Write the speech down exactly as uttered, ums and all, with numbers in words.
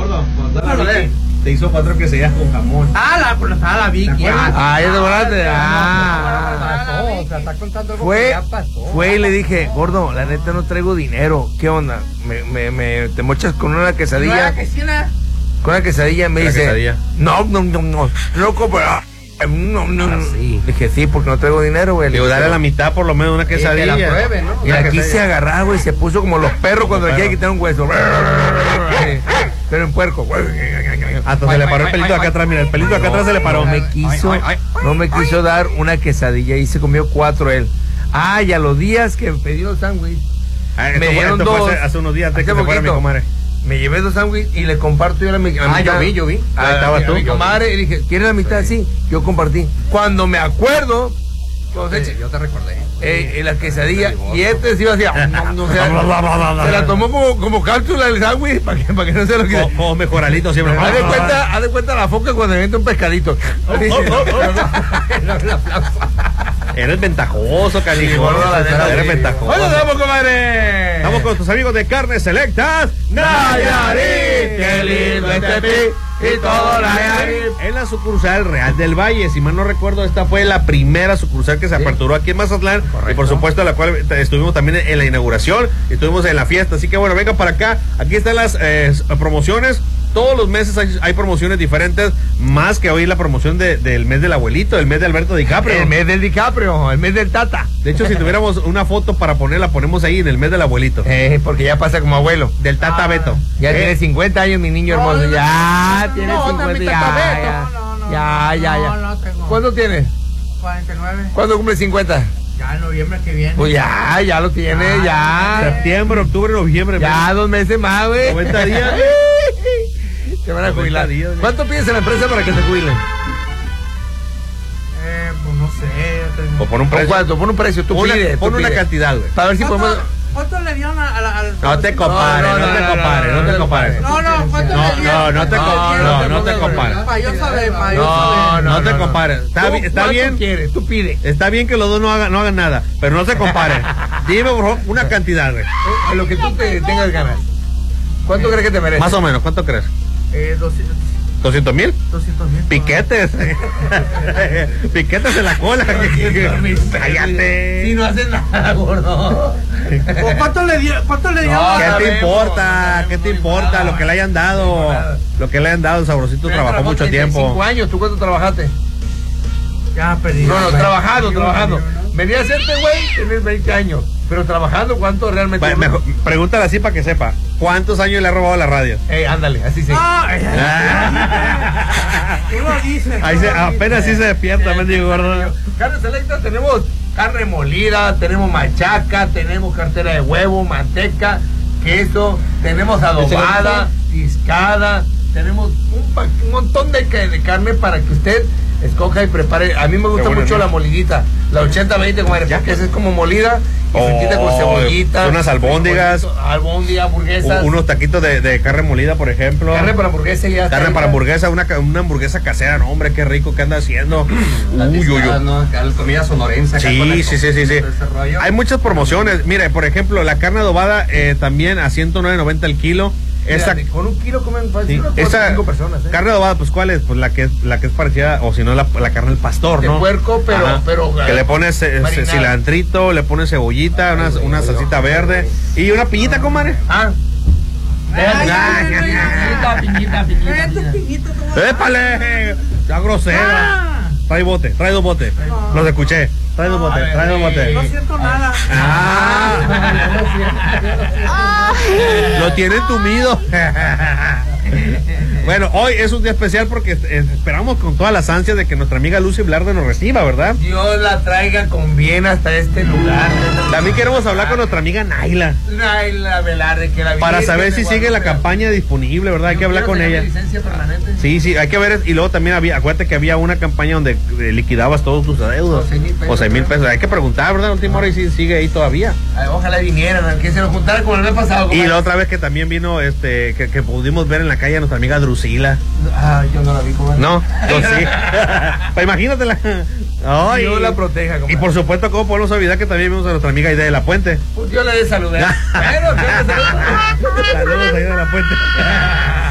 Gordo, te hizo cuatro quesadillas con jamón. Ah, la, pues estaba la Vicky. Ah, ya te acordaste. Ah. O sea, está contando algo que Fue, ya pasó. fue y le dije, gordo, la neta no traigo dinero. ¿Qué onda? Me, me, me te mochas con una quesadilla. Con una quesadilla me Una dice, quesadilla. no, no, no, no, loco, pero no, no, no. Ah, sí. Dije, sí, porque no traigo dinero, güey. Digo, dale a la mitad por lo menos una quesadilla. Que la pruebe, ¿no? Y la quise agarrar, güey, se puso como los perros cuando le quieren quitar un hueso. Pero en puerco. Ah, entonces le paró el pelito de acá atrás, mira, el pelito de acá atrás se le paró. No me quiso, no me quiso dar una quesadilla y se comió cuatro él. Ah, y a los días que me dio sándwich, Ah, me esto fue- dieron esto fue dos. hace, hace unos días antes Hace que se fuera mi poquito. comadre. Me llevé dos sándwiches y le comparto yo a mi, a Ah, mi yo vi, yo vi. A, Ahí estabas a tú. mi comadre y dije, ¿quieres la mitad? Sí, yo compartí. Cuando me acuerdo, entonces, Sí, yo te recordé. eh, eh, la quesadilla y este se iba así, no, no, o sea, se la tomó como, como cápsula el sándwich para que, para que no se lo quede. Como, como mejoralito siempre. Haz de cuenta, haz de cuenta la foca cuando inventa un pescadito. Eres ventajoso, canijo. Sí, gordo, la neta, Eres sí. ventajoso. ¿Dónde estamos, comadre? Estamos con tus amigos de Carnes Selectas Nayarit, qué lindo este pi y todo Nayarit. En la sucursal Real del Valle, si mal no recuerdo, esta fue la primera sucursal que se aperturó aquí en Mazatlán. Correcto. Y por supuesto, la cual estuvimos también en la inauguración, estuvimos en la fiesta. Así que bueno, venga para acá. Aquí están las eh, promociones. Todos los meses hay, hay promociones diferentes, más que hoy la promoción de, del mes del abuelito, el mes de Alberto DiCaprio. El mes del DiCaprio, el mes del Tata. De hecho, si tuviéramos una foto para ponerla, ponemos ahí en el mes del abuelito. Eh, porque ya pasa como abuelo. Del Tata Ah. Beto. Ya Eh, tiene cincuenta años, mi niño No, hermoso. no, Ya no, tiene no, cincuenta. también Ya, Tata Beto. ya, No, no, ya, ya, ya. no, no tengo. ¿Cuánto tiene? cuarenta y nueve. ¿Cuándo cumple cincuenta? Ya en noviembre que viene. Pues ya, ya lo tiene, Ah, ya. Septiembre, octubre, noviembre. Ya, dos meses más, güey. noventa días. Se van a noventa jubilar. días, güey. ¿Cuánto pides en la empresa para que se jubilen? Eh, pues no sé. tengo- O pon un ¿Con precio. cuánto? Pon un precio, tú Pon una, pide. pon tú una pide. cantidad, güey. Para ver si podemos... ¿Cuánto, ¿Cuánto le dieron a, a la, al... No te compares, no, No, no, te no, compares, no, no, te no, compares. No, no, ¿cuánto No, le dieron? no, no te ¿Cuánto com- le no, dieron? no te compares. Para yo saber, para yo No, saber. No, no, te no, compares. Está, ¿Tú bi- está cuánto bien, quieres? Tú pide. está bien que los dos no hagan, no hagan nada, pero no se comparen. Dime, por favor, una cantidad, güey. A lo que tú te tengas ganas. ¿Cuánto crees que te mereces? Más o menos, ¿cuánto crees? Eh, doscientos ¿doscientos mil? mil. Piquetes. Piquetes en la cola. Cállate. Si no haces nada, gordo. ¿Cuánto le dio? ¿Cuánto le dio? No, ¿Qué te sabemos, importa? no ¿Qué te sabemos importa? nada. Lo que le hayan dado. Lo que le hayan dado, el Sabrosito trabajó mucho Cinco tiempo. años, ¿tú cuánto trabajaste? Ya perdí. No, no, trabajando, Sí, trabajando. sí, ¿no? Venía a hacerte, güey, tienes veinte años. Pero trabajando, ¿cuánto realmente? Pa- mejor- pregúntale así para que sepa. ¿Cuántos años le ha robado la radio? Ey, ándale, así sí. Ah, tú lo dices. Ahí tú se, lo apenas sí dices. se despierta, mendigo gordo. Carne selecta tenemos carne molida, tenemos machaca, tenemos cartera de huevo, manteca, queso, tenemos adobada, discada, tenemos un, pa- un montón de, ca- de carne para que usted escoja y prepare. A mí me gusta bueno, mucho ¿no? la molidita, la ochenta veinte, comadre, porque esa es como molida y Oh, fritita con cebollita. unas albóndigas. frijolito, Albóndigas, hamburguesas. U- Unos taquitos de, de carne molida, por ejemplo. Carne para hamburguesa ya está Carne ahí, para ya. hamburguesa, una, ca- una hamburguesa casera, no, hombre, qué rico que anda haciendo. Uy, uy, uy. ¿no? Acá la comida sonorense. acá con Sí, el sí, sí, sí, sí. ese rollo. Hay muchas promociones. Mire, por ejemplo, la carne adobada eh, también a ciento nueve noventa el kilo. Esa, Mira, con un kilo comen fácil sí, unas cuatro, esa cinco personas, ¿eh? carne adobada, pues ¿cuál es? Pues la que es, la que es parecida, o si no, la, la carne del pastor, De ¿no? puerco, pero- Ajá. pero, que eh, le pones eh, marinada. cilantrito, le pones cebollita, una, una salsita verde y una piñita, comadre. Ah. Ay, ay, ay, ay, Piñita, piñita, piñita, Eh, tu piñita. piñito, ¿cómo? ¡Épale! ¡Ya grosera! Ah, Trae bote, trae dos botes. No. Los escuché. Trae dos botes, trae dos botes. No siento nada. Ah. Lo tienen tumido. Bueno, hoy es un día especial porque eh, esperamos con todas las ansias de que nuestra amiga Lucy Blarde nos reciba, ¿verdad? Dios la traiga con bien hasta este lugar. También queremos hablar con nuestra amiga Naila Naila Velarde, que la para Virgen saber de si sigue la Guadalupe. campaña disponible, ¿verdad? Hay Yo que hablar quiero con tener ella. licencia permanente. Sí, sí, hay que ver. Y luego también había, acuérdate que había una campaña donde eh, liquidabas todos tus adeudos. O seis mil pesos, O seis mil pesos. Hay que preguntar, ¿verdad? Última hora y si sigue ahí todavía. Ay, ojalá vinieran, que se nos juntara como el mes pasado. Y comadre. la otra vez que también vino, este, que, que pudimos ver en la calle a nuestra amiga Drusila. Ah, yo no la vi, comadre. No, yo sí. Pues imagínatela. Ay. Dios la proteja, comadre. Y por supuesto, ¿cómo podemos olvidar que también vimos a nuestra amiga Aida de la Puente? Pues yo le saludé. Bueno, ¿qué? Saludos, Aida de la Puente.